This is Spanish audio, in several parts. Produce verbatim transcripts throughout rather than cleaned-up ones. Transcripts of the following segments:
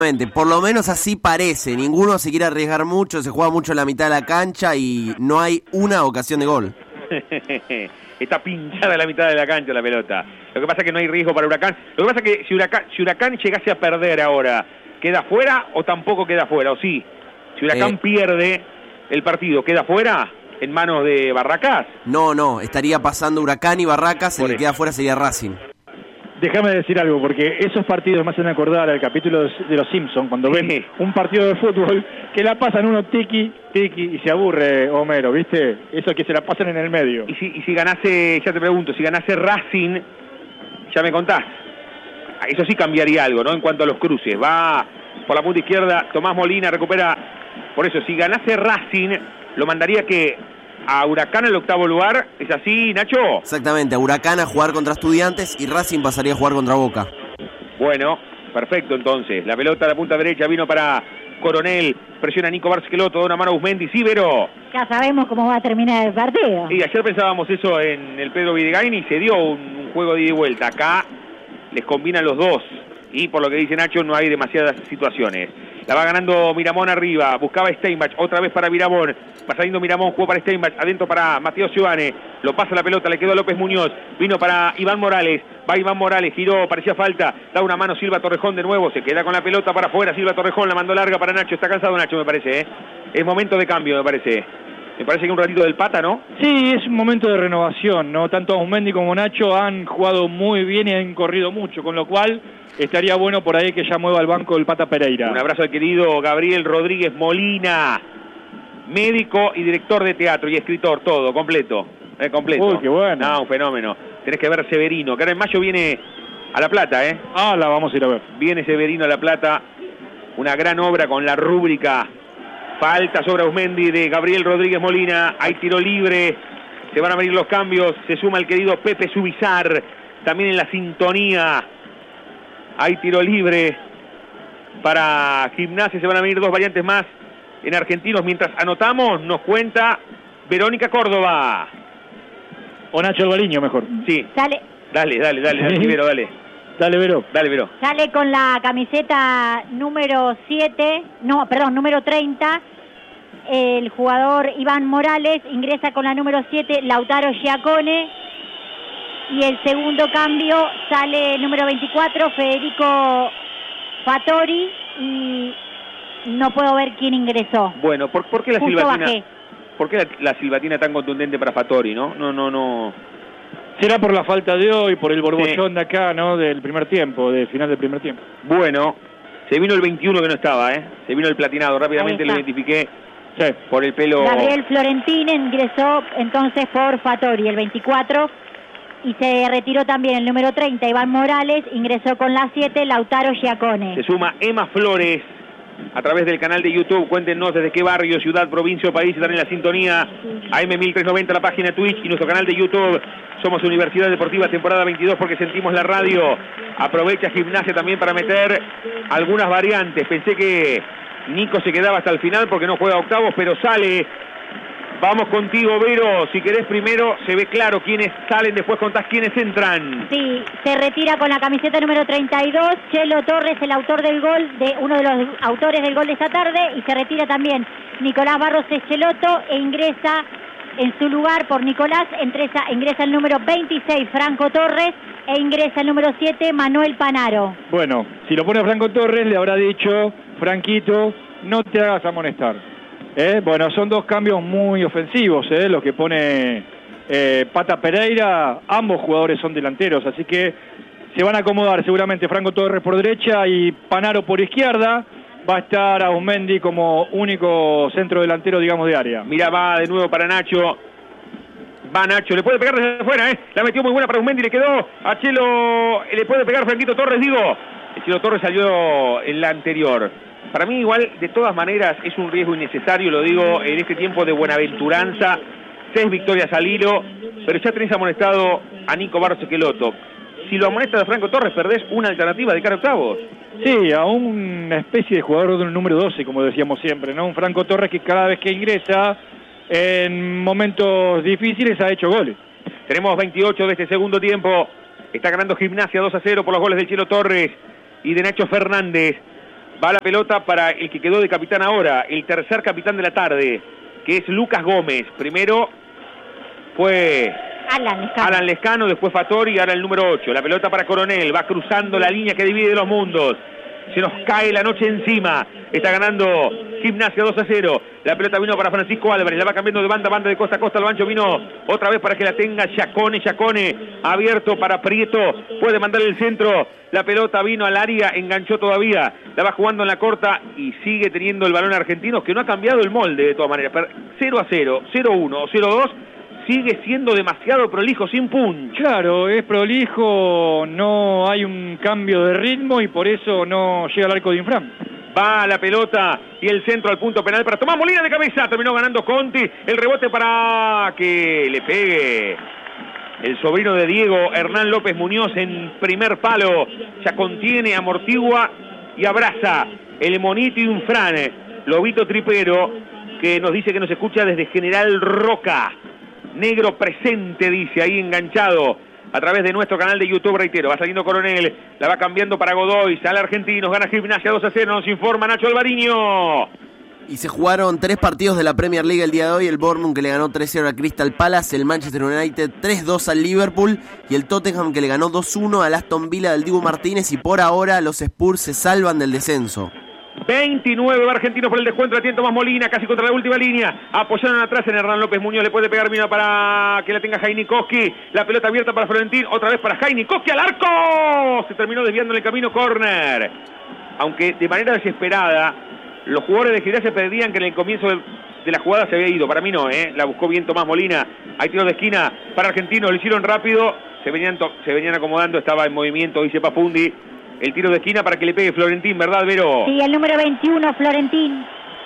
Por lo menos así parece, ninguno se quiere arriesgar mucho, se juega mucho en la mitad de la cancha y no hay una ocasión de gol. Está pinchada la mitad de la cancha la pelota. Lo que pasa es que no hay riesgo para Huracán. Lo que pasa es que si Huracán, si Huracán llegase a perder ahora, ¿queda fuera o tampoco queda fuera? ¿O sí? Si Huracán eh... pierde el partido, ¿queda fuera en manos de Barracas? No, no, estaría pasando Huracán y Barracas, el que queda fuera sería Racing. Déjame decir algo, porque esos partidos me hacen acordar al capítulo de Los Simpsons, cuando ven un partido de fútbol que la pasan uno tiki, tiki, y se aburre Homero, ¿viste? Eso que se la pasan en el medio. Y si, y si ganase, ya te pregunto, si ganase Racing, ya me contás. Eso sí cambiaría algo, ¿no? En cuanto a los cruces. Va por la punta izquierda, Tomás Molina recupera. Por eso, si ganase Racing, lo mandaría que a Huracán el octavo lugar. ¿Es así, Nacho? Exactamente, a Huracán a jugar contra Estudiantes y Racing pasaría a jugar contra Boca. Bueno, perfecto entonces. La pelota a la punta derecha vino para Coronel. Presiona a Nico Barcelotto, da una mano a Usmendi. Sí, Vero. Ya sabemos cómo va a terminar el partido. Y ayer pensábamos eso en el Pedro Videgain y se dio un, un juego de ida y vuelta. Acá les combinan los dos. Y por lo que dice Nacho, no hay demasiadas situaciones. La va ganando Miramón arriba, buscaba Steinbach, otra vez para Miramón, va saliendo Miramón, jugó para Steinbach, adentro para Mateo Giovane, lo pasa la pelota, le quedó a López Muñoz, vino para Iván Morales, va Iván Morales, giró, parecía falta, da una mano Silva Torrejón de nuevo, se queda con la pelota para afuera, Silva Torrejón, la mandó larga para Nacho, está cansado Nacho me parece, ¿eh? Es momento de cambio me parece. Me parece que un ratito del Pata, ¿no? Sí, es un momento de renovación, ¿no? Tanto Usmendi como Nacho han jugado muy bien y han corrido mucho, con lo cual estaría bueno por ahí que ya mueva el banco el Pata Pereira. Un abrazo al querido Gabriel Rodríguez Molina, médico y director de teatro y escritor, todo, completo. Eh, completo. Uy, qué bueno. No, un fenómeno. Tenés que ver Severino, que ahora en mayo viene a La Plata, ¿eh? Ah, la vamos a ir a ver. Viene Severino a La Plata, una gran obra con la rúbrica falta sobre Usmendi de Gabriel Rodríguez Molina, hay tiro libre, se van a venir los cambios, se suma el querido Pepe Subizar, también en la sintonía, hay tiro libre para Gimnasia, se van a venir dos variantes más en Argentinos, mientras anotamos, nos cuenta Verónica Córdoba. O Nacho Albariño mejor. Sí, Sale. dale, dale, dale, dale, Vero, dale. Dale, Vero. Dale, Vero. Sale con la camiseta número siete, no, perdón, número treinta, el jugador Iván Morales, ingresa con la número siete, Lautaro Giacone, y el segundo cambio sale el número veinticuatro, Federico Fattori, y no puedo ver quién ingresó. Bueno, ¿por, por qué la Justo silbatina? bajé. ¿Por qué la, la silbatina tan contundente para Fattori, no? No, no, no. Será por la falta de hoy, por el borbollón sí. de acá, ¿no? Del primer tiempo, del final del primer tiempo. Bueno, se vino el veintiuno que no estaba, ¿eh? Se vino el platinado, rápidamente lo identifiqué sí. por el pelo. Gabriel Florentín ingresó entonces por Fattori, el veinticuatro, y se retiró también el número treinta, Iván Morales, ingresó con la siete, Lautaro Giacone. Se suma Emma Flores a través del canal de YouTube. Cuéntenos desde qué barrio, ciudad, provincia o país están en la sintonía. A M mil trescientos noventa la página de Twitch y nuestro canal de YouTube. Somos Universidad Deportiva temporada veintidós porque sentimos la radio. Aprovecha Gimnasia también para meter algunas variantes. Pensé que Nico se quedaba hasta el final porque no juega octavos, pero sale. Vamos contigo, Vero. Si querés primero, se ve claro quiénes salen, después contás quiénes entran. Sí, se retira con la camiseta número treinta y dos, Chelo Torres, el autor del gol, de uno de los autores del gol de esta tarde, y se retira también Nicolás Barros Echeloto e ingresa en su lugar por Nicolás, ingresa, ingresa el número veintiséis, Franco Torres, e ingresa el número siete, Manuel Panaro. Bueno, si lo pone Franco Torres, le habrá dicho, Franquito, no te hagas amonestar. Eh, bueno, son dos cambios muy ofensivos, eh, los que pone eh, Pata Pereira. Ambos jugadores son delanteros, así que se van a acomodar seguramente Franco Torres por derecha y Panaro por izquierda. Va a estar Usmendi como único centro delantero, digamos, de área. Mira, va de nuevo para Nacho. Va Nacho, le puede pegar desde afuera, ¿eh? La metió muy buena para Usmendi, le quedó a Chelo, le puede pegar Franquito Torres, digo. El Chelo Torres salió en la anterior. Para mí igual, de todas maneras, es un riesgo innecesario, lo digo, en este tiempo de buenaventuranza, seis victorias al hilo, pero ya tenés amonestado a Nico Barros Echeloto. Si lo amonestas a Franco Torres, perdés una alternativa de cara a octavos. Sí, a una especie de jugador del número doce, como decíamos siempre, ¿no? Un Franco Torres que cada vez que ingresa, en momentos difíciles, ha hecho goles. Tenemos veintiocho de este segundo tiempo, está ganando Gimnasia dos a cero por los goles del Chelo Torres y de Nacho Fernández. Va la pelota para el que quedó de capitán ahora, el tercer capitán de la tarde, que es Lucas Gómez. Primero fue Alan Lescano. Alan Lescano, después Fattori y ahora el número ocho. La pelota para Coronel, va cruzando la línea que divide los mundos. Se nos cae la noche encima. Está ganando Gimnasia dos a cero. La pelota vino para Francisco Álvarez. La va cambiando de banda a banda, de costa a costa. Al bancho vino otra vez para que la tenga Chacone. Chacone abierto para Prieto. Puede mandar el centro. La pelota vino al área. Enganchó todavía. La va jugando en la corta y sigue teniendo el balón argentino, que no ha cambiado el molde de todas maneras. cero a cero, cero a uno, cero a dos. Sigue siendo demasiado prolijo, sin punch. Claro, es prolijo, no hay un cambio de ritmo y por eso no llega al arco de Infram. Va la pelota y el centro al punto penal para Tomás Molina de cabeza. Terminó ganando Conti. El rebote para que le pegue el sobrino de Diego, Hernán López Muñoz, en primer palo. Ya contiene, amortigua y abraza el monito Infran. Lobito Tripero, que nos dice que nos escucha desde General Roca. Negro presente, dice, ahí enganchado a través de nuestro canal de YouTube, reitero. Va saliendo Coronel, la va cambiando para Godoy, sale Argentinos, gana Gimnasia dos a cero, nos informa Nacho Alvariño. Y se jugaron tres partidos de la Premier League el día de hoy. El Bournemouth, que le ganó tres cero al Crystal Palace, el Manchester United tres dos al Liverpool y el Tottenham, que le ganó dos uno al Aston Villa del Dibu Martínez. Y por ahora los Spurs se salvan del descenso. veintinueve va Argentinos por el descuento, la tiene Tomás Molina, casi contra la última línea. Apoyaron atrás en Hernán López Muñoz, le puede pegar, mira para que la tenga Jainikowski. La pelota abierta para Florentín, otra vez para Jainikowski al arco. Se terminó desviando en el camino, córner. Aunque de manera desesperada, los jugadores de Gimnasia pedían que en el comienzo de, de la jugada se había ido. Para mí no, ¿eh? La buscó bien Tomás Molina. Hay tiro de esquina para Argentinos, lo hicieron rápido. Se venían, se venían acomodando, estaba en movimiento, dice Pafundi. El tiro de esquina para que le pegue Florentín, ¿verdad, Vero? Sí, el número veintiuno, Florentín.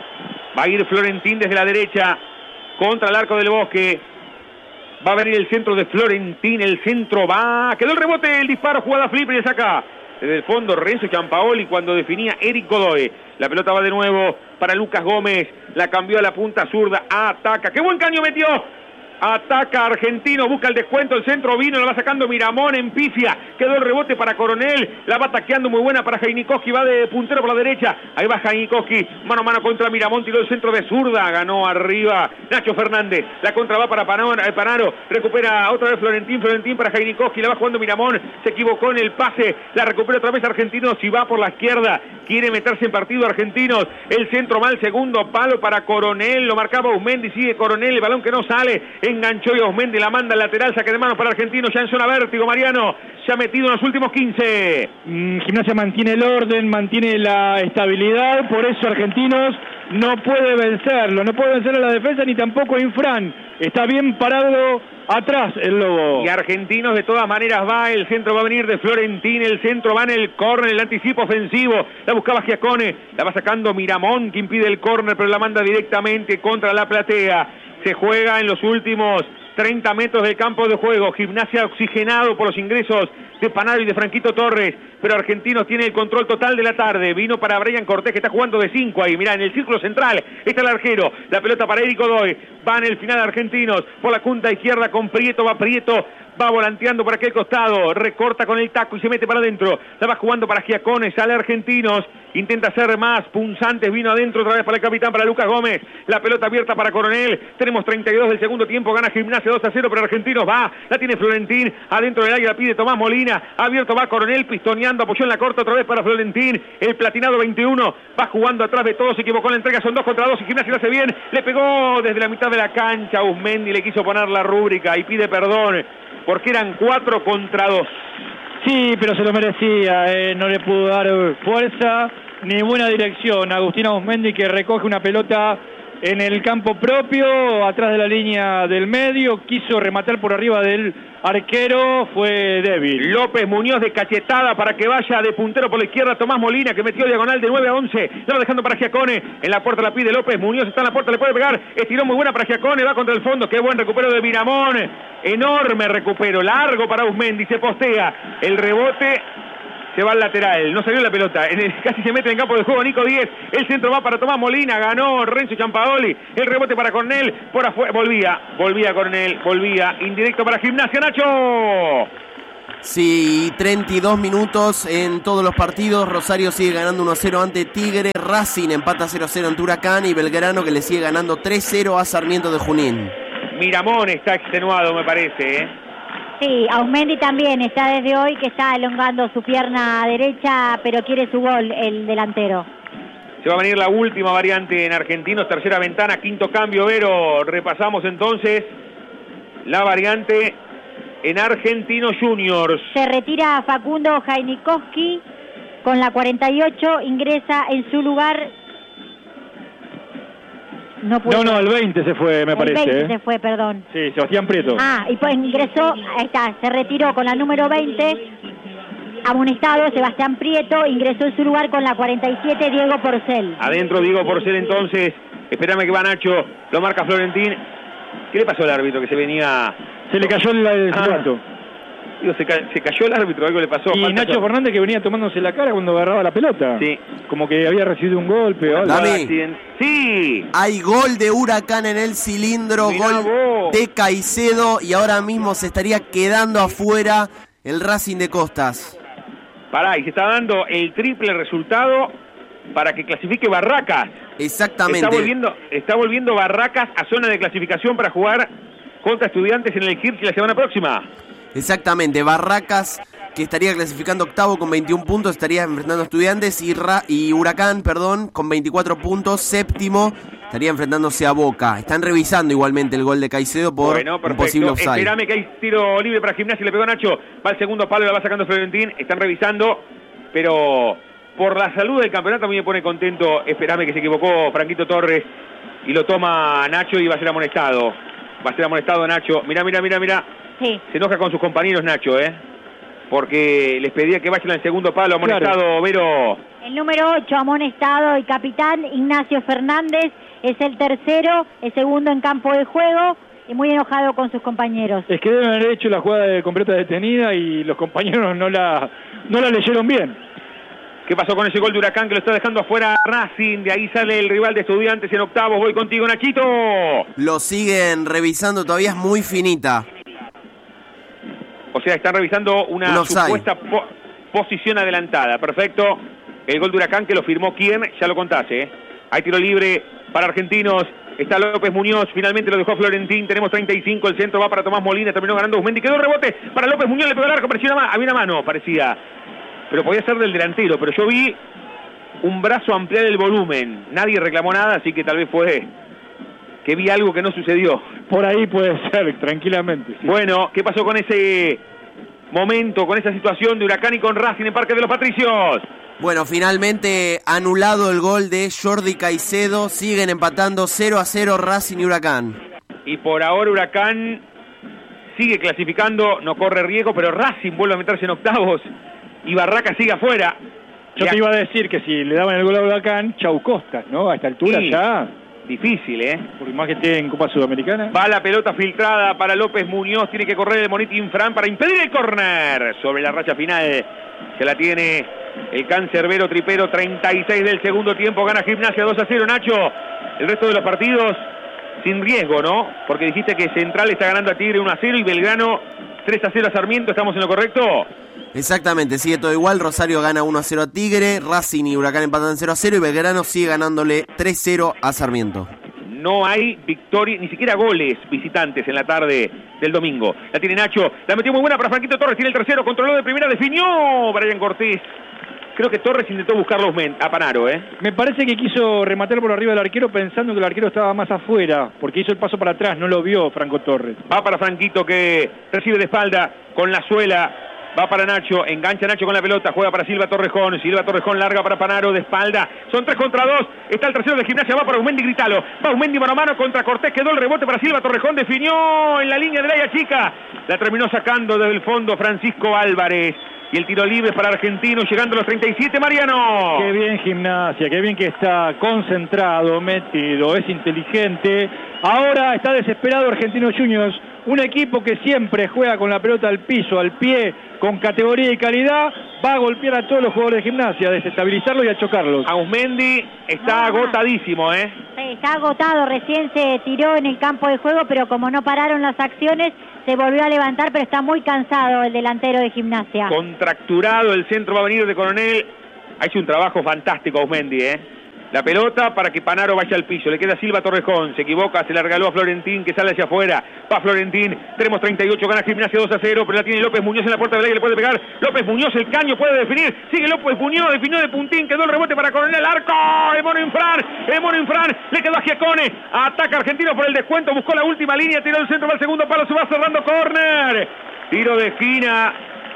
Va a ir Florentín desde la derecha contra el arco del Bosque. Va a venir el centro de Florentín, el centro va. Quedó el rebote, el disparo, jugada flip y le saca desde el fondo Renzo Giampaoli cuando definía Eric Godoy. La pelota va de nuevo para Lucas Gómez. La cambió a la punta zurda, ataca. ¡Qué buen caño metió! Ataca Argentino, busca el descuento, el centro vino, lo va sacando Miramón en pifia. Quedó el rebote para Coronel, la va taqueando muy buena para Jainikowski, va de puntero por la derecha. Ahí va Jainikowski, mano a mano contra Miramón, tiró el centro de zurda, ganó arriba Nacho Fernández. La contra va para Panaro, Panaro, recupera otra vez Florentín, Florentín para Jainikowski, la va jugando Miramón, se equivocó en el pase, la recupera otra vez Argentinos y va por la izquierda, quiere meterse en partido Argentinos. El centro mal, segundo palo para Coronel, lo marcaba Usmendi, sigue Coronel, el balón que no sale. Enganchó y Osmendi la manda al lateral, saque de manos para Argentinos, ya en zona vértigo, Mariano, se ha metido en los últimos quince. Mm, Gimnasia mantiene el orden, mantiene la estabilidad, por eso Argentinos no puede vencerlo, no puede vencer a la defensa ni tampoco a Infran. Está bien parado atrás el Lobo. Y Argentinos de todas maneras va, el centro va a venir de Florentín, el centro va en el córner, el anticipo ofensivo, la buscaba Giacone, la va sacando Miramón, que impide el córner, pero la manda directamente contra la platea. Se juega en los últimos treinta metros del campo de juego. Gimnasia oxigenado por los ingresos de Panaro y de Franquito Torres, pero Argentinos tiene el control total de la tarde. Vino para Brian Cortés, que está jugando de cinco ahí. Mirá, en el círculo central está el arquero. La pelota para Eric Godoy. Va en el final Argentinos por la punta izquierda con Prieto. Va Prieto. Va volanteando por aquel costado, recorta con el taco y se mete para adentro. La va jugando para Giacone, sale Argentinos, intenta hacer más, punzantes, vino adentro otra vez para el capitán, para Lucas Gómez. La pelota abierta para Coronel, tenemos treinta y dos del segundo tiempo, gana Gimnasia dos a cero, pero Argentinos va, la tiene Florentín, adentro del área la pide Tomás Molina, abierto va Coronel, pistoneando, apoyó en la corta otra vez para Florentín, el platinado veintiuno, va jugando atrás de todos, se equivocó en la entrega, son dos contra dos y Gimnasia lo hace bien, le pegó desde la mitad de la cancha, Usmendi le quiso poner la rúbrica y pide perdón, porque eran cuatro contra dos. Sí, pero se lo merecía, eh, no le pudo dar fuerza ni buena dirección. Agustín Usmendi, que recoge una pelota en el campo propio, atrás de la línea del medio, quiso rematar por arriba del arquero, fue débil. López Muñoz de cachetada para que vaya de puntero por la izquierda, Tomás Molina, que metió diagonal de nueve a once, la va dejando para Giacone, en la puerta la pide López Muñoz, está en la puerta, le puede pegar, estiró muy buena para Giacone, va contra el fondo, qué buen recupero de Miramón, enorme recupero, largo para Usmendi, se postea, el rebote se va al lateral, no salió la pelota, en el, casi se mete en campo de juego Nico Díez, el centro va para Tomás Molina, ganó Renzo Giampaoli, el rebote para Cornell, por afuera, volvía, volvía Cornell, volvía, indirecto para Gimnasia, Nacho. Sí, treinta y dos minutos en todos los partidos. Rosario sigue ganando uno a cero ante Tigre. Racing empata cero a cero ante Huracán. Y Belgrano que le sigue ganando tres a cero a Sarmiento de Junín. Miramón está extenuado, me parece, ¿eh? Sí, Ausmendi también está desde hoy que está elongando su pierna derecha, pero quiere su gol el delantero. Se va a venir la última variante en Argentinos, tercera ventana, quinto cambio, Vero. Repasamos entonces la variante en Argentinos Juniors. Se retira Facundo Jainikowski con la cuarenta y ocho, ingresa en su lugar. No, no, no, el veinte se fue, me el parece. El veinte ¿eh? se fue, perdón. Sí, Sebastián Prieto. Ah, y pues ingresó, ahí está, se retiró con la número veinte, amonestado Sebastián Prieto, ingresó en su lugar con la cuarenta y siete, Diego Porcel. Adentro Diego Porcel entonces, espérame que va Nacho, lo marca Florentín. ¿Qué le pasó al árbitro que se venía? Se le cayó el, el ah. silbato. Digo, se, ca se cayó el árbitro, algo le pasó. Y Nacho todo. Fernández que venía tomándose la cara cuando agarraba la pelota. Sí. Como que había recibido un golpe o algo. Sí. Hay gol de Huracán en el cilindro, Mirá gol vos. de Caicedo y ahora mismo se estaría quedando afuera el Racing de Costas. Pará, y se está dando el triple resultado para que clasifique Barracas. Exactamente. Está volviendo, está volviendo Barracas a zona de clasificación para jugar contra Estudiantes en el Hirsch la semana próxima. Exactamente, Barracas, que estaría clasificando octavo con veintiún puntos, estaría enfrentando a Estudiantes, y, Ra y Huracán, perdón, con veinticuatro puntos, séptimo, estaría enfrentándose a Boca. Están revisando igualmente el gol de Caicedo por bueno, un posible offside. Esperame que hay tiro libre para Gimnasia, le pegó a Nacho, va al segundo palo, la va sacando Florentín, están revisando, pero por la salud del campeonato a mí me pone contento. Esperame que se equivocó Franquito Torres y lo toma Nacho y va a ser amonestado. Va a ser amonestado Nacho. Mirá, mirá, mirá, mirá. Sí. Se enoja con sus compañeros Nacho, ¿eh? Porque les pedía que vayan al segundo palo, amonestado, claro. Vero. El número ocho, amonestado y capitán, Ignacio Fernández, es el tercero, el segundo en campo de juego, y muy enojado con sus compañeros. Es que deben haber hecho la jugada de completa detenida y los compañeros no la, no la leyeron bien. ¿Qué pasó con ese gol de Huracán que lo está dejando afuera Racing? De ahí sale el rival de Estudiantes en octavos. Voy contigo, Nachito. Lo siguen revisando, todavía es muy finita. O sea, están revisando una Un supuesta po posición adelantada. Perfecto. El gol de Huracán que lo firmó quién, ya lo contaste, ¿eh? Hay tiro libre para Argentinos. Está López Muñoz, finalmente lo dejó Florentín. Tenemos treinta y cinco, el centro va para Tomás Molina, terminó ganando Usmendi. Quedó rebote para López Muñoz, le pegó el arco, parecía una, había una mano, parecía. Pero podía ser del delantero, pero yo vi un brazo ampliar el volumen. Nadie reclamó nada, así que tal vez fue que vi algo que no sucedió. Por ahí puede ser, tranquilamente. Sí. Bueno, ¿qué pasó con ese momento, con esa situación de Huracán y con Racing en Parque de los Patricios? Bueno, finalmente anulado el gol de Jordi Caicedo. Siguen empatando cero a cero Racing y Huracán. Y por ahora Huracán sigue clasificando, no corre riesgo, pero Racing vuelve a meterse en octavos y Barracas sigue afuera. Yo ya... te iba a decir que si le daban el gol a Huracán, chau Costas, ¿no? A esta altura sí. ya... Difícil, ¿eh? Porque más que esté en Copa Sudamericana. Va la pelota filtrada para López Muñoz. Tiene que correr el Monito Infran para impedir el córner. Sobre la raya final se la tiene el cancerbero tripero. treinta y seis del segundo tiempo. Gana Gimnasia dos a cero, Nacho. El resto de los partidos sin riesgo, ¿no? Porque dijiste que Central está ganando a Tigre uno a cero y Belgrano tres a cero a Sarmiento. ¿Estamos en lo correcto? Exactamente, sigue todo igual. Rosario gana uno a cero a Tigre, Racing y Huracán empatan cero a cero y Belgrano sigue ganándole tres a cero a Sarmiento. No hay victoria, ni siquiera goles visitantes en la tarde del domingo. La tiene Nacho, la metió muy buena para Franquito Torres, tiene el tercero, controló de primera, definió Brian Cortés. Creo que Torres intentó buscarlo a Panaro, ¿eh? Me parece que quiso rematar por arriba del arquero pensando que el arquero estaba más afuera, porque hizo el paso para atrás, no lo vio Franco Torres. Va para Franquito que recibe de espalda con la suela. Va para Nacho, engancha Nacho con la pelota, juega para Silva Torrejón, Silva Torrejón larga para Panaro de espalda, son tres contra dos, está el tercero de Gimnasia, va para Usmendi, gritalo, va Usmendi mano a mano contra Cortés, quedó el rebote para Silva Torrejón, definió en la línea del área chica, la terminó sacando desde el fondo Francisco Álvarez, y el tiro libre para Argentinos, llegando a los treinta y siete, Mariano. Qué bien Gimnasia, qué bien que está concentrado, metido, es inteligente, ahora está desesperado Argentinos Juniors. un equipo que siempre juega con la pelota al piso, al pie, con categoría y calidad, va a golpear a todos los jugadores de Gimnasia, a desestabilizarlos y a chocarlos. Ausmendi está No, no. agotadísimo, ¿eh? Sí, está agotado, recién se tiró en el campo de juego, pero como no pararon las acciones, se volvió a levantar, pero está muy cansado el delantero de Gimnasia. Contracturado, el centro va a venir de Coronel. Ha hecho un trabajo fantástico Ausmendi, ¿eh? La pelota para que Panaro vaya al piso. Le queda Silva Torrejón. Se equivoca, se la regaló a Florentín, que sale hacia afuera. Va Florentín. Tenemos treinta y ocho, gana Gimnasia dos a cero. Pero la tiene López Muñoz en la puerta de la que le puede pegar. López Muñoz, el caño puede definir. Sigue López Muñoz, definió de puntín. Quedó el rebote para Coronel. Arco. El mono Infran. El mono Infran. Le quedó a Giacone. Ataca Argentino por el descuento. Buscó la última línea. Tiró el centro para el segundo palo. Se va cerrando córner. Tiro de esquina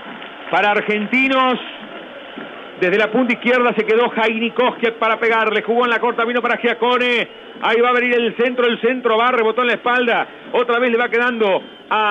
para Argentinos. Desde la punta izquierda se quedó Jainikoski para pegarle. Jugó en la corta, vino para Giacone. Ahí va a venir el centro, el centro va, rebotó en la espalda. Otra vez le va quedando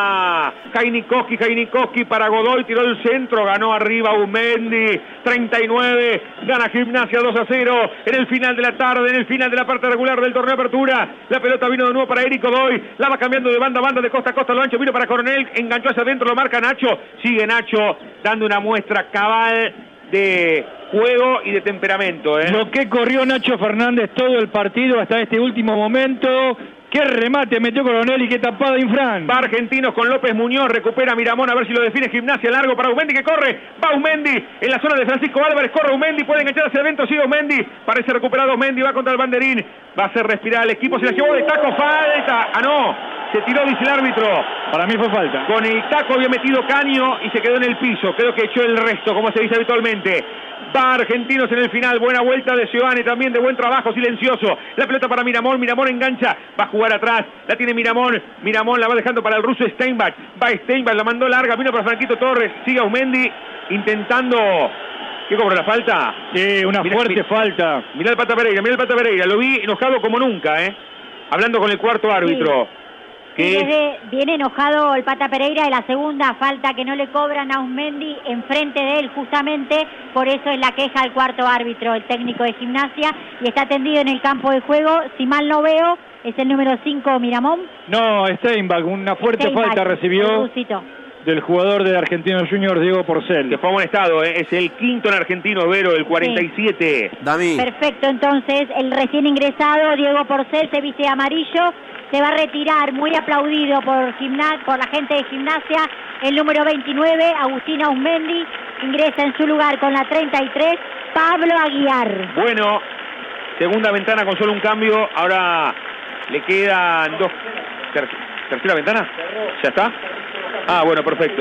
a Jainikoski. Jainikoski para Godoy, tiró el centro, ganó arriba Ausmendi. treinta y nueve, gana Gimnasia dos a cero. En el final de la tarde, en el final de la parte regular del torneo de apertura. La pelota vino de nuevo para Eric Godoy. La va cambiando de banda a banda, de costa a costa, lo ancho. Vino para Coronel, enganchó hacia adentro, lo marca Nacho. Sigue Nacho dando una muestra cabal de juego y de temperamento, ¿eh? Lo que corrió Nacho Fernández todo el partido hasta este último momento. Qué remate metió Coronel y qué tapada Infran. Va Argentinos con López Muñoz, recupera Miramón, a ver si lo define Gimnasia, largo para Ausmendi que corre, va Ausmendi en la zona de Francisco Álvarez, corre Ausmendi, puede enganchar hacia adentro, sigue Ausmendi, parece recuperado Ausmendi, va contra el banderín, va a hacer respirar al equipo, se la llevó de taco, falta, ah no, se tiró, dice el árbitro. Para mí fue falta. Con el taco había metido Caño y se quedó en el piso, creo que echó el resto, como se dice habitualmente. Va Argentinos en el final, buena vuelta de Giovanni también, de buen trabajo, silencioso. La pelota para Miramón, Miramón engancha, va a jugar atrás, la tiene Miramón, Miramón la va dejando para el ruso Steinbach, va Steinbach, la mandó larga, vino para Franquito Torres, sigue Ausmendi intentando... ¿Qué cobró la falta? Sí, una Mirá, fuerte mirá, falta. Mirá el Pata Pereira, mirá el Pata Pereira, lo vi enojado como nunca, ¿eh? Hablando con el cuarto árbitro. Sí. Que Sí, es... desde, viene enojado el Pata Pereira de la segunda falta que no le cobran a Ausmendi enfrente de él justamente, por eso es la queja del cuarto árbitro, el técnico de Gimnasia, y está tendido en el campo de juego, si mal no veo, es el número cinco Miramón. No, Steinbach, una fuerte Steinbach, falta el recibió rusito. del jugador de Argentinos Juniors, Diego Porcel. que fue amonestado, ¿eh? Es el quinto en Argentinos, Vero, el cuarenta y siete. Dami. Perfecto, entonces el recién ingresado Diego Porcel se viste de amarillo, se va a retirar, muy aplaudido por, gimna por la gente de Gimnasia, el número veintinueve, Agustín Ausmendi, ingresa en su lugar con la treinta y tres, Pablo Aguiar. Bueno, segunda ventana con solo un cambio, ahora le quedan dos... Ter ¿Tercera ventana? ¿Ya está? Ah, bueno, perfecto.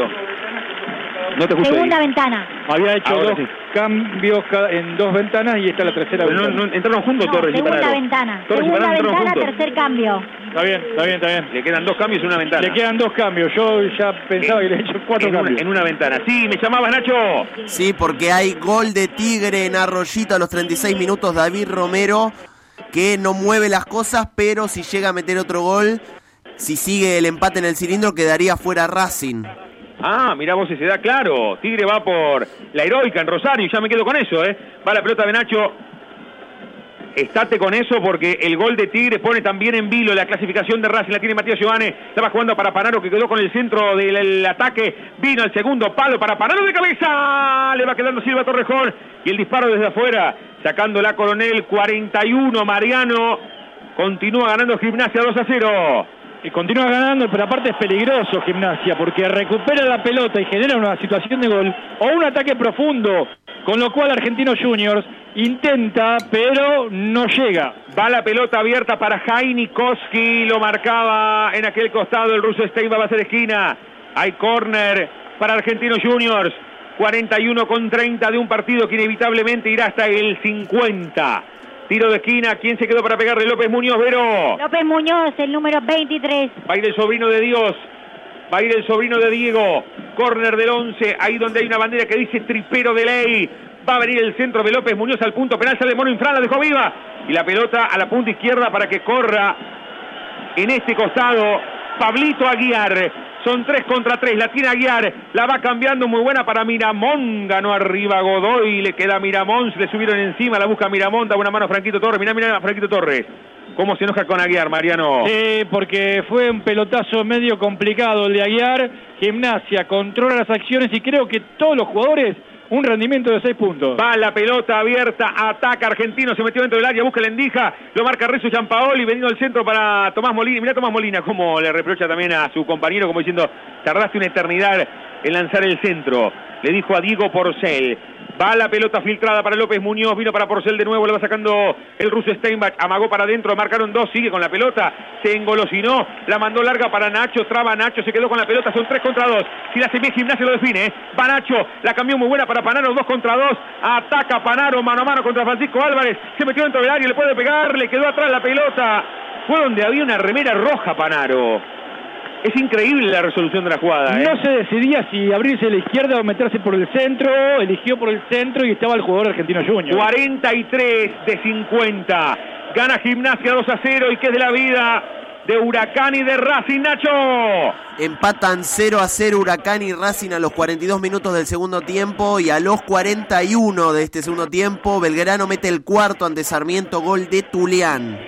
No te escucho Segunda ahí. ventana. Había hecho Ahora dos sí. cambios en dos ventanas y esta es la tercera Pero no, ventana. no, entraron juntos No, Torres y segunda Panaro. ventana. Torres y Segunda Panaro entraron ventana, juntos. tercer cambio. Está bien, está bien, está bien. Le quedan dos cambios y una ventana. Le quedan dos cambios. Yo ya pensaba que le he hecho cuatro en una, cambios. en una ventana. Sí, me llamabas, Nacho. Sí, porque hay gol de Tigre en Arroyito a los treinta y seis minutos, David Romero, que no mueve las cosas, pero si llega a meter otro gol, si sigue el empate en el cilindro, quedaría fuera Racing. Ah, mirá vos si se da claro. Tigre va por la heroica en Rosario. Ya me quedo con eso, ¿eh? Va la pelota de Nacho. Estate con eso porque el gol de Tigre pone también en vilo la clasificación de Racing. La tiene Matías Giovanni. La va jugando para Panaro que quedó con el centro del el ataque. Vino el segundo palo para Panaro de cabeza. Le va quedando Silva Torrejón. Y el disparo desde afuera. Sacando la Coronel cuarenta y uno. Mariano. Continúa ganando Gimnasia dos a cero. Y continúa ganando, pero aparte es peligroso Gimnasia, porque recupera la pelota y genera una situación de gol o un ataque profundo, con lo cual Argentinos Juniors intenta, pero no llega. Va la pelota abierta para Jainikoski, lo marcaba en aquel costado el ruso Steinbach, va a ser esquina. Hay córner para Argentinos Juniors, cuarenta y uno con treinta de un partido que inevitablemente irá hasta el cincuenta. Tiro de esquina, ¿quién se quedó para pegarle? López Muñoz, Vero. López Muñoz, el número veintitrés. Va a ir el sobrino de Dios. Va a ir el sobrino de Diego. Córner del once, ahí donde hay una bandera que dice tripero de ley. Va a venir el centro de López Muñoz al punto penal, sale Mono Infran, la dejó viva. Y la pelota a la punta izquierda para que corra en este costado Pablito Aguiar. Son tres contra tres, la tiene Aguiar, la va cambiando, muy buena para Miramón, ganó arriba Godoy, le queda Miramón, se le subieron encima, la busca Miramón, da una mano a Franquito Torres, mirá, mirá a Franquito Torres. ¿Cómo se enoja con Aguiar, Mariano? Sí, porque fue un pelotazo medio complicado el de Aguiar. Gimnasia controla las acciones y creo que todos los jugadores, un rendimiento de seis puntos. Va la pelota abierta, ataca Argentino, se metió dentro del área, busca la Endija, lo marca Rezo Giampaoli, venido al centro para Tomás Molina. Mirá Tomás Molina como le reprocha también a su compañero, como diciendo, tardaste una eternidad en lanzar el centro. Le dijo a Diego Porcel. Va la pelota filtrada para López Muñoz, vino para Porcel de nuevo, le va sacando el ruso Steinbach, amagó para adentro, marcaron dos, sigue con la pelota, se engolosinó, la mandó larga para Nacho, traba Nacho, se quedó con la pelota, son tres contra dos, si la hace bien Gimnasia lo define, ¿eh? Va Nacho, la cambió muy buena para Panaro, dos contra dos, ataca Panaro, mano a mano contra Francisco Álvarez, se metió dentro del área, le puede pegar, le quedó atrás la pelota, fue donde había una remera roja Panaro. Es increíble la resolución de la jugada, ¿eh? No se decidía si abrirse a la izquierda o meterse por el centro, eligió por el centro y estaba el jugador Argentino Junior. cuarenta y tres de cincuenta, gana Gimnasia dos a cero y que es de la vida de Huracán y de Racing, Nacho. Empatan cero a cero Huracán y Racing a los cuarenta y dos minutos del segundo tiempo y a los cuarenta y uno de este segundo tiempo Belgrano mete el cuarto ante Sarmiento, gol de Tulián.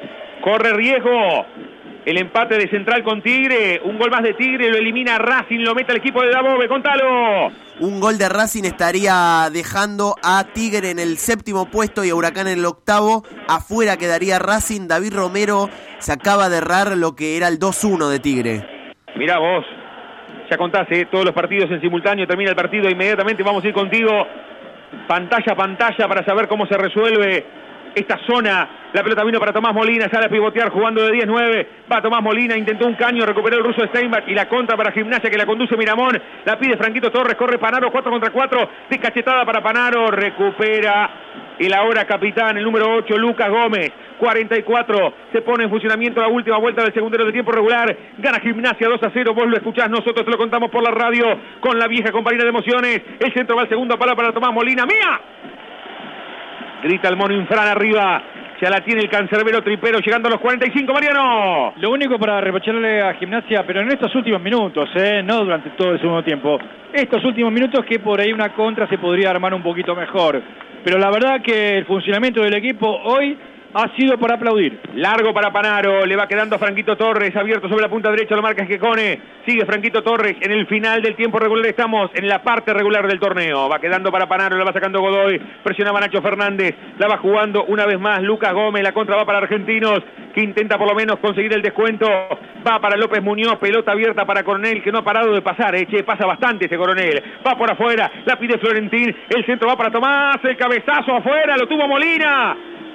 Corre riesgo el empate de Central con Tigre, un gol más de Tigre, lo elimina Racing, lo mete al equipo de Dabove, contalo. Un gol de Racing estaría dejando a Tigre en el séptimo puesto y a Huracán en el octavo. Afuera quedaría Racing. David Romero se acaba de errar lo que era el dos uno de Tigre. Mirá vos, ya contaste, ¿eh? Todos los partidos en simultáneo, termina el partido inmediatamente, vamos a ir contigo pantalla a pantalla para saber cómo se resuelve esta zona. La pelota vino para Tomás Molina, sale a pivotear jugando de diez nueve, va Tomás Molina, intentó un caño, recuperó el ruso Steinbach y la contra para Gimnasia que la conduce Miramón, la pide Franquito Torres, corre Panaro, cuatro contra cuatro, descachetada para Panaro, recupera el ahora capitán, el número ocho, Lucas Gómez, cuarenta y cuatro, se pone en funcionamiento la última vuelta del segundero de tiempo regular, gana Gimnasia dos a cero, vos lo escuchás, nosotros te lo contamos por la radio, con la vieja compañía de emociones, el centro va al segundo palo para Tomás Molina, ¡mía! Grita el mono Infran arriba, ya la tiene el cancerbero tripero, llegando a los cuarenta y cinco, Mariano. Lo único para reprocharle a Gimnasia, pero en estos últimos minutos, eh, no durante todo el segundo tiempo, estos últimos minutos que por ahí una contra se podría armar un poquito mejor. Pero la verdad que el funcionamiento del equipo hoy ha sido para aplaudir. Largo para Panaro, le va quedando a Franquito Torres, abierto sobre la punta derecha, lo marca Esquecone, sigue Franquito Torres, en el final del tiempo regular estamos, en la parte regular del torneo, va quedando para Panaro, la va sacando Godoy, presionaba Nacho Fernández, la va jugando una vez más Lucas Gómez, la contra va para Argentinos, que intenta por lo menos conseguir el descuento, va para López Muñoz, pelota abierta para Coronel, que no ha parado de pasar, eh, che, pasa bastante ese Coronel, va por afuera, la pide Florentín, el centro va para Tomás, el cabezazo afuera, lo tuvo Molina,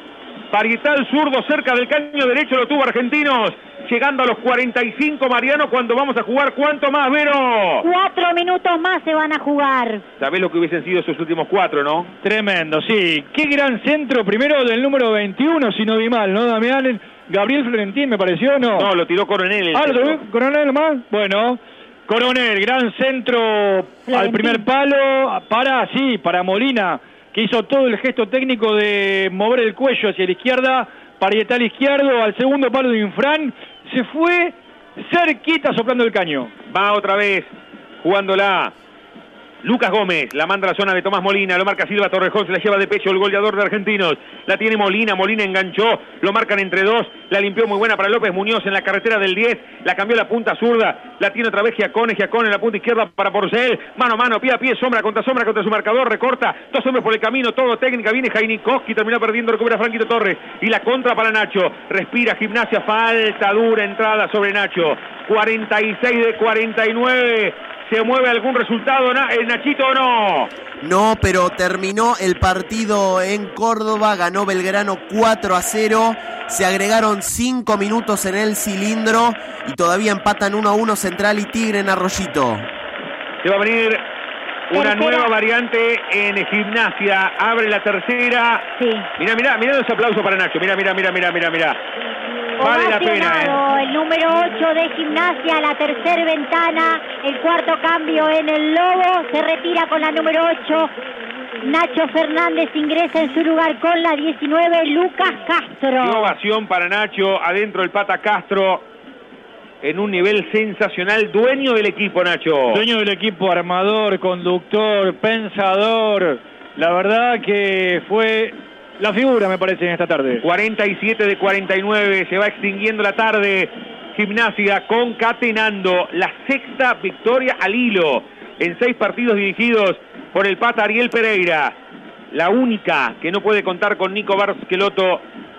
parietal zurdo cerca del caño derecho, lo tuvo Argentinos, llegando a los cuarenta y cinco, Mariano, cuando vamos a jugar, ¿cuánto más, Vero? Cuatro minutos más se van a jugar. ¿Sabés lo que hubiesen sido esos últimos cuatro, no? Tremendo, sí. Qué gran centro, primero del número veintiuno, si no vi mal, ¿no, Damián? Gabriel Florentín, me pareció, ¿no? No, lo tiró Coronel. El ah, ¿lo centro. tiró Coronel más? Bueno, Coronel, gran centro Florentín. Al primer palo, para, sí, para Molina, que hizo todo el gesto técnico de mover el cuello hacia la izquierda, parietal izquierdo, al segundo palo de Infran, se fue cerquita soplando el caño. Va otra vez, jugándola Lucas Gómez, la manda a la zona de Tomás Molina, lo marca Silva Torrejón, se la lleva de pecho el goleador de Argentinos, la tiene Molina, Molina enganchó, lo marcan entre dos, la limpió muy buena para López Muñoz en la carretera del diez, la cambió a la punta zurda, la tiene otra vez Giacone, Giacone en la punta izquierda para Porcel, mano a mano, pie a pie, sombra contra sombra contra su marcador, recorta, dos hombres por el camino, todo técnica, viene Jainikoski, terminó perdiendo, recupera Franquito Torres, y la contra para Nacho, respira Gimnasia, falta dura entrada sobre Nacho, cuarenta y seis de cuarenta y nueve, ¿se mueve algún resultado, Nachito, o no? No, pero terminó el partido en Córdoba, ganó Belgrano cuatro a cero, se agregaron cinco minutos en el cilindro y todavía empatan uno a uno Central y Tigre en Arroyito. Se va a venir una nueva variante en Gimnasia, abre la tercera. Sí. Mirá, mirá, mirá los aplausos para Nacho, mirá, mirá, mirá, mirá, mirá, mirá. Vale la pena, ¿eh? El número ocho de Gimnasia, la tercera ventana, el cuarto cambio en el Lobo, se retira con la número ocho. Nacho Fernández ingresa en su lugar con la diecinueve, Lucas Castro. Qué ovación para Nacho, adentro el Pata Castro. en un nivel sensacional, dueño del equipo, Nacho. Dueño del equipo, armador, conductor, pensador. La verdad que fue la figura, me parece, en esta tarde. cuarenta y siete de cuarenta y nueve, se va extinguiendo la tarde. Gimnasia concatenando la sexta victoria al hilo en seis partidos dirigidos por el Pata Ariel Pereira. La única que no puede contar con Nico Barcelotto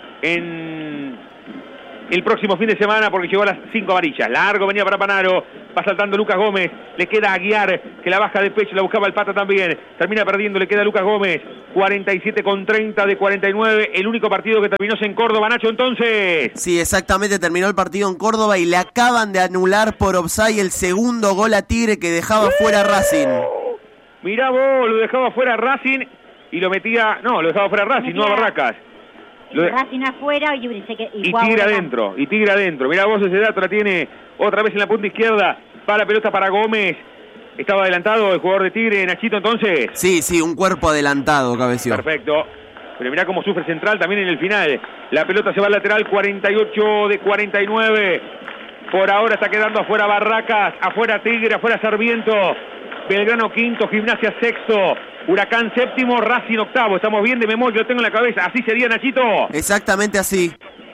en el próximo fin de semana porque llegó a las cinco amarillas. Largo venía para Panaro, va saltando Lucas Gómez, le queda a Aguiar, que la baja de pecho, la buscaba el Pata también, termina perdiendo, le queda a Lucas Gómez. Cuarenta y siete con treinta de cuarenta y nueve, el único partido que terminó en Córdoba, Nacho, entonces. Sí, exactamente, terminó el partido en Córdoba y le acaban de anular por offside el segundo gol a Tigre que dejaba fuera a Racing. Mirá vos, lo dejaba fuera Racing y lo metía, no, lo dejaba fuera Racing, no a Barracas. De... Racing afuera y, y, y Tigre adentro, y Tigre adentro. Mirá vos, ese dato la tiene otra vez en la punta izquierda. Va la pelota para Gómez. Estaba adelantado el jugador de Tigre, Nachito, entonces. Sí, sí, un cuerpo adelantado, cabeció. Perfecto. Pero mirá cómo sufre Central también en el final. La pelota se va al lateral, cuarenta y ocho de cuarenta y nueve. Por ahora está quedando afuera Barracas, afuera Tigre, afuera Sarmiento. Belgrano quinto, Gimnasia sexto. Huracán séptimo, Racing octavo. Estamos bien de memoria, lo tengo en la cabeza. ¿Así sería, Nachito? Exactamente así.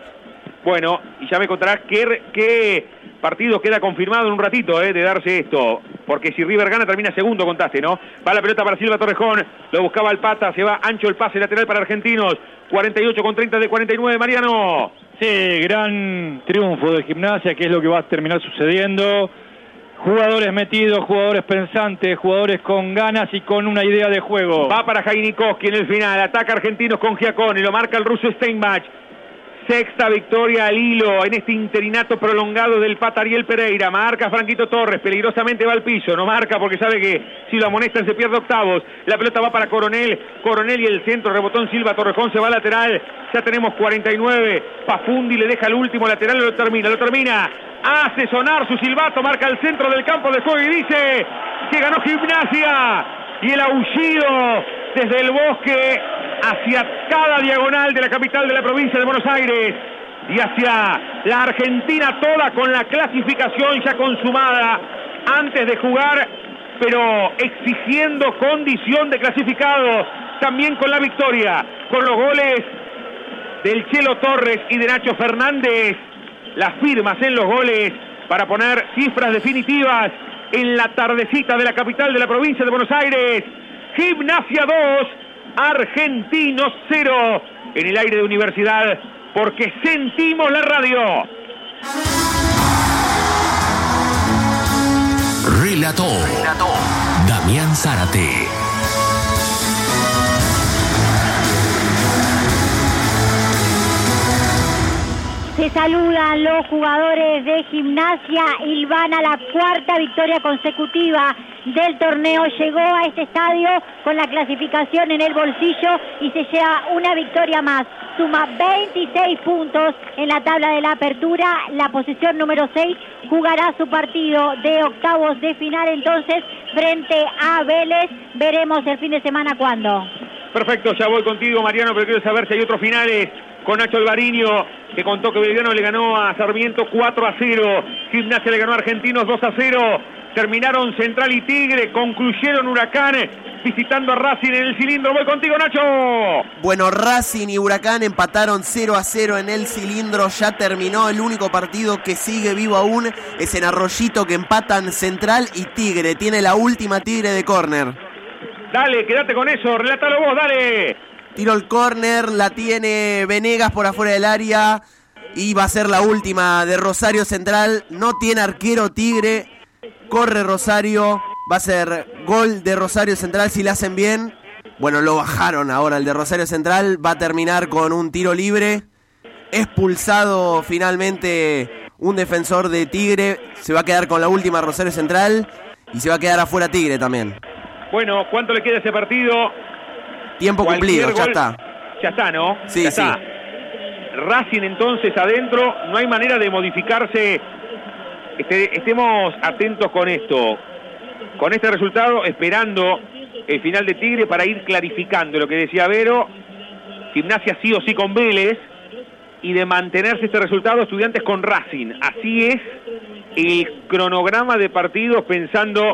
Bueno, y ya me contarás qué, qué partido queda confirmado en un ratito, eh, de darse esto. Porque si River gana, termina segundo, contaste, ¿no? Va la pelota para Silva Torrejón. Lo buscaba el Pata, se va ancho el pase lateral para Argentinos. cuarenta y ocho con treinta de cuarenta y nueve, Mariano. Sí, gran triunfo de Gimnasia, que es lo que va a terminar sucediendo. Jugadores metidos, jugadores pensantes, jugadores con ganas y con una idea de juego. Va para Jainikoski en el final, ataca Argentinos con Giacone, lo marca el ruso Steinbach. Sexta victoria al hilo en este interinato prolongado del Pata Ariel Pereira. Marca Franquito Torres, peligrosamente va al piso, no marca porque sabe que si lo amonestan se pierde octavos. La pelota va para Coronel, Coronel y el centro, rebotón Silva Torrejón, se va lateral. Ya tenemos cuarenta y nueve, Pafundi le deja el último lateral y lo termina, lo termina. Hace sonar su silbato, marca el centro del campo de juego y dice que ganó Gimnasia. Y el aullido desde el bosque hacia cada diagonal de la capital de la provincia de Buenos Aires y hacia la Argentina toda con la clasificación ya consumada antes de jugar, pero exigiendo condición de clasificado, también con la victoria, con los goles del Chelo Torres y de Nacho Fernández. Las firmas en los goles para poner cifras definitivas en la tardecita de la capital de la provincia de Buenos Aires. Gimnasia dos, Argentinos cero. En el aire de Universidad, porque sentimos la radio. Relató, Relató. Damián Zárate. Se saludan los jugadores de Gimnasia. Ilvana la cuarta victoria consecutiva del torneo. Llegó a este estadio con la clasificación en el bolsillo y se lleva una victoria más. Suma veintiséis puntos en la tabla de la apertura. La posición número seis jugará su partido de octavos de final entonces frente a Vélez. Veremos el fin de semana cuándo. Perfecto, ya voy contigo, Mariano, pero quiero saber si hay otros finales. Con Nacho Alvariño, que contó que Belgrano le ganó a Sarmiento cuatro a cero. Gimnasia le ganó a Argentinos dos a cero. Terminaron Central y Tigre, concluyeron Huracán visitando a Racing en el cilindro. Voy contigo, Nacho. Bueno, Racing y Huracán empataron cero a cero en el cilindro. Ya terminó. El único partido que sigue vivo aún es en Arroyito, que empatan Central y Tigre. Tiene la última Tigre de córner. Dale, quédate con eso, relátalo vos, dale. Tiro el córner, la tiene Venegas por afuera del área y va a ser la última de Rosario Central. No tiene arquero Tigre, corre Rosario, va a ser gol de Rosario Central si la hacen bien. Bueno, lo bajaron ahora el de Rosario Central, va a terminar con un tiro libre. Expulsado finalmente un defensor de Tigre, se va a quedar con la última Rosario Central y se va a quedar afuera Tigre también. Bueno, ¿cuánto le queda a ese partido? Tiempo Cualquier cumplido, ya gol, está. Ya está, ¿no? Sí, ya sí. Está. Racing entonces adentro, no hay manera de modificarse. Este, estemos atentos con esto. Con este resultado, esperando el final de Tigre para ir clarificando lo que decía Vero. Gimnasia sí o sí con Vélez. Y de mantenerse este resultado, Estudiantes con Racing. Así es el cronograma de partidos pensando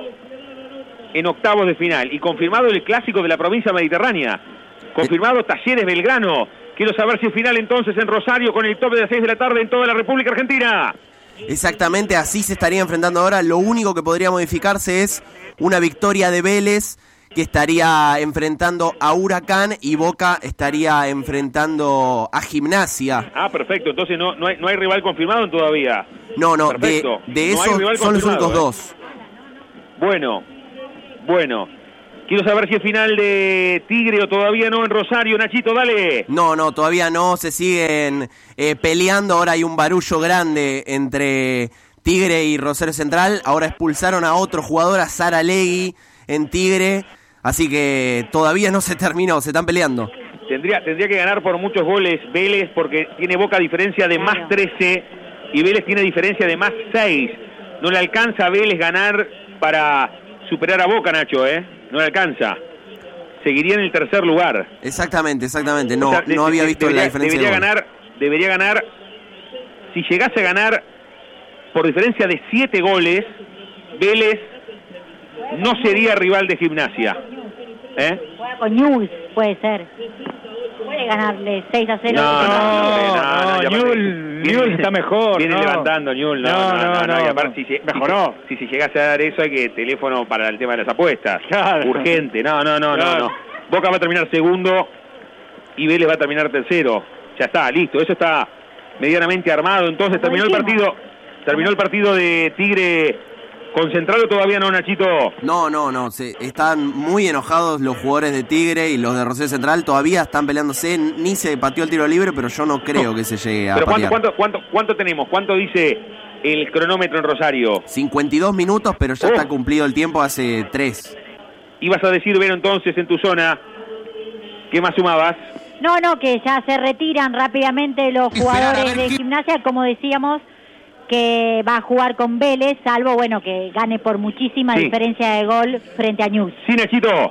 en octavos de final. Y confirmado el clásico de la provincia mediterránea. Confirmado Talleres Belgrano. Quiero saber si es final entonces en Rosario con el tope de las seis de la tarde en toda la República Argentina. Exactamente, así se estaría enfrentando ahora. Lo único que podría modificarse es una victoria de Vélez, que estaría enfrentando a Huracán, y Boca estaría enfrentando a Gimnasia. Ah, perfecto. Entonces no, no, hay, no hay rival confirmado todavía. No, no, de, de no eso son los únicos ¿eh? dos. Bueno, bueno. Quiero saber si es final de Tigre o todavía no en Rosario. Nachito, dale. No, no, todavía no. Se siguen eh, peleando. Ahora hay un barullo grande entre Tigre y Rosario Central. Ahora expulsaron a otro jugador, a Saralegui, en Tigre. Así que todavía no se terminó, se están peleando. Tendría, tendría que ganar por muchos goles Vélez, porque tiene Boca diferencia de más trece y Vélez tiene diferencia de más seis. No le alcanza a Vélez ganar para superar a Boca, Nacho, ¿eh? No le alcanza. Seguiría en el tercer lugar. Exactamente, exactamente. No, o sea, de, no había de, visto debería, la diferencia. Debería de ganar, debería ganar, si llegase a ganar por diferencia de siete goles, Vélez no sería rival de Gimnasia. ¿Eh? Con Newell's puede ser. Puede ganarle seis a cero. No, no, no, no, Newell's está mejor. Viene no. levantando Newell's, no, no, no, no, no, no, y aparte no. si, se, mejoró. Si, si, si llegase a dar eso hay que teléfono para el tema de las apuestas. Claro. Urgente, no, no, no, claro. no, no. Boca va a terminar segundo y Vélez va a terminar tercero. Ya está, listo, eso está medianamente armado. Entonces terminó el partido, terminó el partido de Tigre concentrado, todavía no, Nachito. No, no, no, se, están muy enojados los jugadores de Tigre y los de Rosario Central, todavía están peleándose, ni se pateó el tiro libre, pero yo no creo que se llegue a Pero patear. ¿cuánto, cuánto, cuánto, cuánto tenemos? ¿Cuánto dice el cronómetro en Rosario? cincuenta y dos minutos, pero ya oh. está cumplido el tiempo hace tres. Ibas a decir, Vero, entonces, en tu zona, ¿qué más sumabas? No, no, que ya se retiran rápidamente los jugadores de Gimnasia, como decíamos, que va a jugar con Vélez, salvo, bueno, que gane por muchísima sí. diferencia de gol frente a Newell's. Sí, Nachito.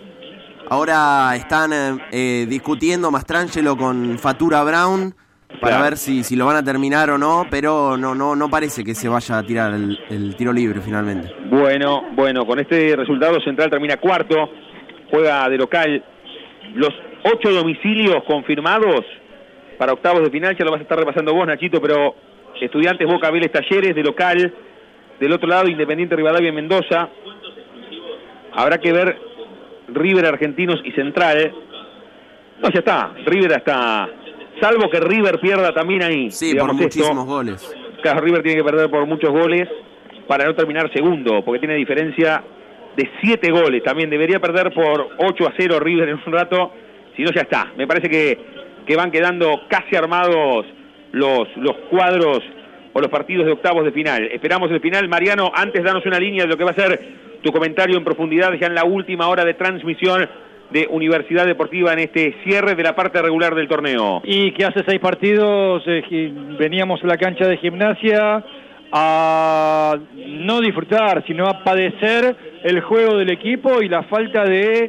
Ahora están eh, eh, discutiendo Mastrangelo con Fatura Brown para claro. ver si, si lo van a terminar o no, pero no, no, no parece que se vaya a tirar el, el tiro libre finalmente. Bueno, bueno, con este resultado Central termina cuarto, juega de local. Los ocho domicilios confirmados para octavos de final, ya lo vas a estar repasando vos, Nachito, pero Estudiantes, Boca, Vélez, Talleres de local. Del otro lado, Independiente, Rivadavia, Mendoza. Habrá que ver River, Argentinos y Central. No, ya está. River está... Salvo que River pierda también ahí. Sí, por muchísimos goles. Claro, River tiene que perder por muchos goles para no terminar segundo, porque tiene diferencia de siete goles. También debería perder por ocho a cero River en un rato. Si no, ya está. Me parece que, que van quedando casi armados los, los cuadros o los partidos de octavos de final. Esperamos el final. Mariano, antes danos una línea de lo que va a ser tu comentario en profundidad ya en la última hora de transmisión de Universidad Deportiva en este cierre de la parte regular del torneo. Y que hace seis partidos eh, veníamos a la cancha de Gimnasia a no disfrutar, sino a padecer el juego del equipo y la falta de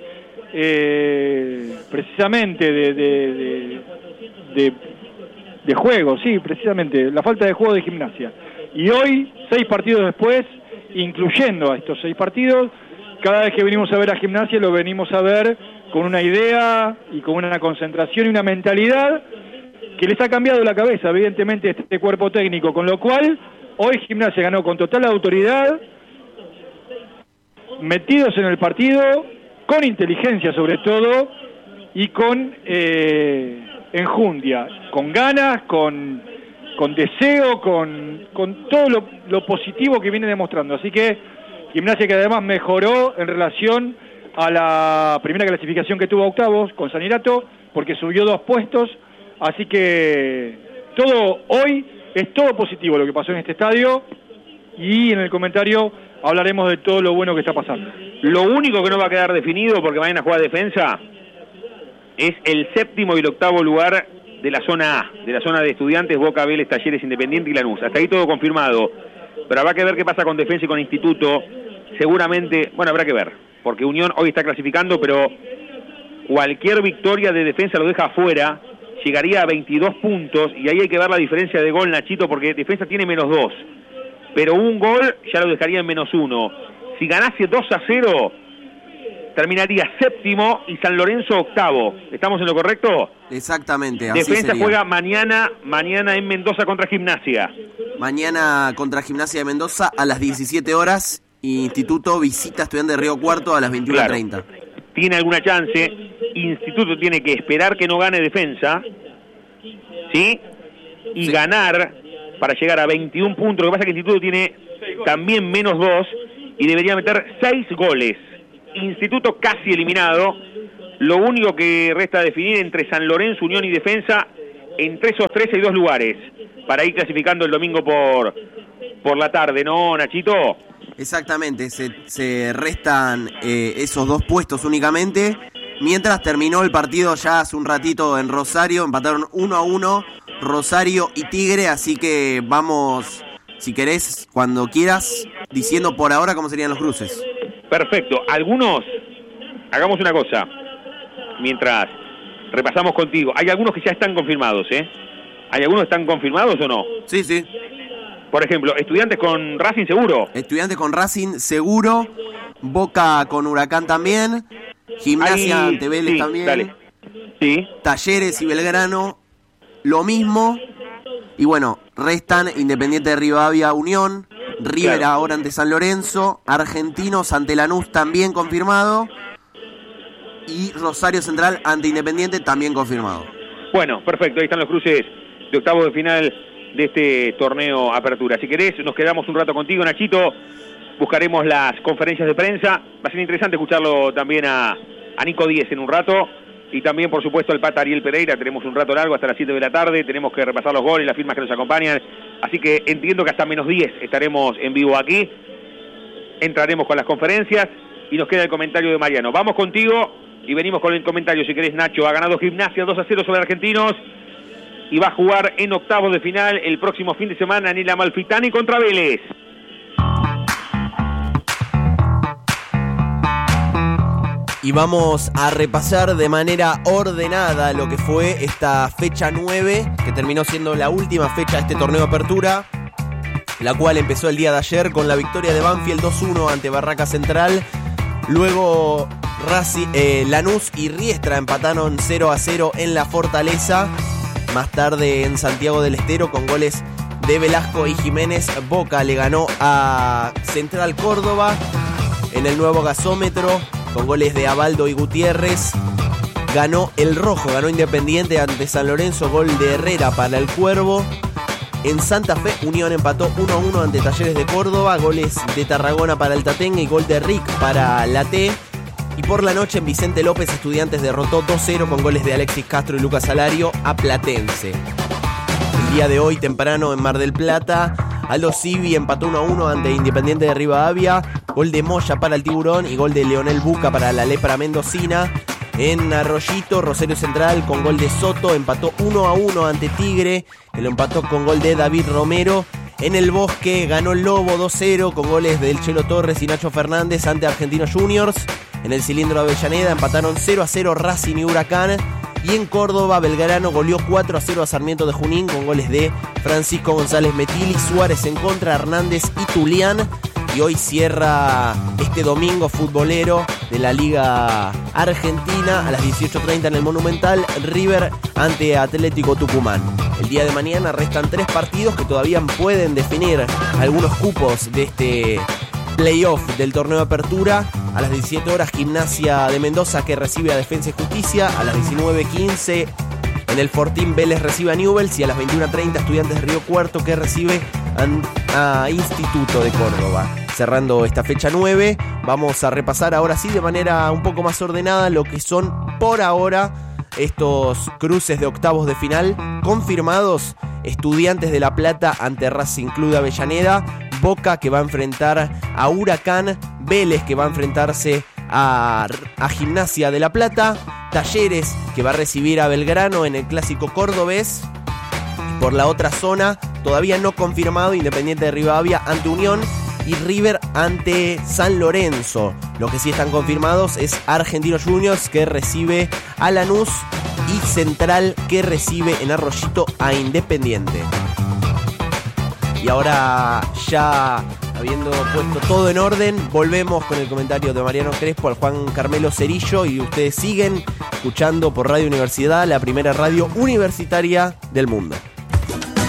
eh, precisamente de, de, de, de de juego, sí, precisamente, la falta de juego de Gimnasia. Y hoy, seis partidos después, incluyendo a estos seis partidos, cada vez que venimos a ver a Gimnasia lo venimos a ver con una idea y con una concentración y una mentalidad que les ha cambiado la cabeza, evidentemente, este cuerpo técnico, con lo cual hoy Gimnasia ganó con total autoridad, metidos en el partido, con inteligencia sobre todo, y con eh, enjundia, con ganas, con, con deseo, con, con todo lo, lo positivo que viene demostrando. Así que Gimnasia, que además mejoró en relación a la primera clasificación que tuvo a octavos con Sanirato, porque subió dos puestos, así que todo hoy es todo positivo lo que pasó en este estadio, y en el comentario hablaremos de todo lo bueno que está pasando. Lo único que no va a quedar definido, porque mañana juega defensa, es el séptimo y el octavo lugar de la zona A, de la zona de Estudiantes, Boca, Vélez, Talleres, Independiente y Lanús. Hasta ahí todo confirmado, pero habrá que ver qué pasa con Defensa y con Instituto. Seguramente, bueno, habrá que ver, porque Unión hoy está clasificando, pero cualquier victoria de Defensa lo deja afuera, llegaría a veintidós puntos, y ahí hay que ver la diferencia de gol, Nachito, porque Defensa tiene menos dos. pero un gol ya lo dejaría en menos uno. Si ganase dos a cero, terminaría séptimo y San Lorenzo octavo. ¿Estamos en lo correcto? Exactamente, así Defensa sería. juega mañana, mañana en Mendoza contra Gimnasia. Mañana contra Gimnasia de Mendoza a las diecisiete horas. Instituto visita a Estudiantes de Río Cuarto a las veintiuno treinta. Claro. Tiene alguna chance. Instituto tiene que esperar que no gane Defensa, ¿sí? Y sí. ganar para llegar a veintiún puntos. Lo que pasa es que Instituto tiene también menos dos y debería meter seis goles. Instituto casi eliminado. Lo único que resta definir entre San Lorenzo, Unión y Defensa, entre esos tres hay dos lugares para ir clasificando el domingo por, por la tarde, ¿no, Nachito? Exactamente, se, se restan eh, esos dos puestos únicamente. Mientras terminó el partido ya hace un ratito en Rosario, empataron uno a uno Rosario y Tigre, así que vamos, si querés, cuando quieras, diciendo por ahora cómo serían los cruces. Perfecto. Algunos, hagamos una cosa, mientras repasamos contigo, hay algunos que ya están confirmados, ¿eh? ¿Hay algunos que están confirmados o no? Sí, sí. Por ejemplo, Estudiantes con Racing seguro. Estudiantes con Racing seguro, Boca con Huracán también, Gimnasia Ahí, ante Vélez sí, también, dale. Sí. Talleres y Belgrano, lo mismo. Y bueno, restan Independiente de Rivadavia, Unión, River Claro. ahora ante San Lorenzo, Argentinos ante Lanús también confirmado, y Rosario Central ante Independiente también confirmado. Bueno, perfecto, ahí están los cruces de octavos de final de este torneo Apertura. Si querés, nos quedamos un rato contigo, Nachito. Buscaremos las conferencias de prensa. Va a ser interesante escucharlo también a, a Nico Díez en un rato. Y también, por supuesto, al Pata Ariel Pereira. Tenemos un rato largo hasta las siete de la tarde. Tenemos que repasar los goles, las firmas que nos acompañan. Así que entiendo que hasta menos diez estaremos en vivo aquí. Entraremos con las conferencias y nos queda el comentario de Mariano. Vamos contigo y venimos con el comentario, si querés, Nacho. Ha ganado Gimnasia dos a cero sobre Argentinos y va a jugar en octavos de final el próximo fin de semana en el Amalfitani contra Vélez. Y vamos a repasar de manera ordenada lo que fue esta fecha nueve, que terminó siendo la última fecha de este torneo de apertura, la cual empezó el día de ayer con la victoria de Banfield dos uno ante Barraca Central. Luego Racing, eh, Lanús y Riestra empataron cero a cero en la Fortaleza. Más tarde en Santiago del Estero, con goles de Velasco y Jiménez, Boca le ganó a Central Córdoba en el nuevo gasómetro, con goles de Abaldo y Gutiérrez. Ganó el Rojo, ganó Independiente ante San Lorenzo, gol de Herrera para el Cuervo. En Santa Fe, Unión empató uno a uno ante Talleres de Córdoba, goles de Tarragona para el Tatengue y gol de Rick para la T. Y por la noche en Vicente López, Estudiantes derrotó dos cero con goles de Alexis Castro y Lucas Salario a Platense. El día de hoy, temprano en Mar del Plata, Aldo Civi empató uno a uno ante Independiente de Rivadavia, gol de Moya para el Tiburón y gol de Leonel Buca para la Lepra Mendocina. En Arroyito, Rosario Central con gol de Soto empató uno a uno ante Tigre, que lo empató con gol de David Romero. En el Bosque ganó el Lobo dos cero con goles del Chelo Torres y Nacho Fernández ante Argentinos Juniors. En el Cilindro de Avellaneda empataron cero a cero Racing y Huracán. Y en Córdoba, Belgrano goleó cuatro a cero a Sarmiento de Junín con goles de Francisco González Metilli, Suárez en contra, Hernández y Tulián. Y hoy cierra este domingo futbolero de la Liga Argentina a las dieciocho treinta en el Monumental, River ante Atlético Tucumán. El día de mañana restan tres partidos que todavía pueden definir algunos cupos de este playoff del torneo de apertura. A las diecisiete horas, Gimnasia de Mendoza, que recibe a Defensa y Justicia. A las diecinueve quince en el Fortín, Vélez recibe a Newell's. Y a las veintiuno treinta, Estudiantes de Río Cuarto, que recibe a Instituto de Córdoba. Cerrando esta fecha nueve, vamos a repasar ahora sí de manera un poco más ordenada lo que son por ahora estos cruces de octavos de final confirmados. Estudiantes de La Plata ante Racing Club de Avellaneda, Boca que va a enfrentar a Huracán, Vélez que va a enfrentarse a, a Gimnasia de La Plata, Talleres que va a recibir a Belgrano en el clásico cordobés. Por la otra zona, todavía no confirmado, Independiente de Rivadavia ante Unión y River ante San Lorenzo. Lo que sí están confirmados es Argentinos Juniors, que recibe a Lanús, y Central, que recibe en Arroyito a Independiente. Y ahora, ya habiendo puesto todo en orden, volvemos con el comentario de Mariano Crespo al Juan Carmelo Cerillo, y ustedes siguen escuchando por Radio Universidad, la primera radio universitaria del mundo.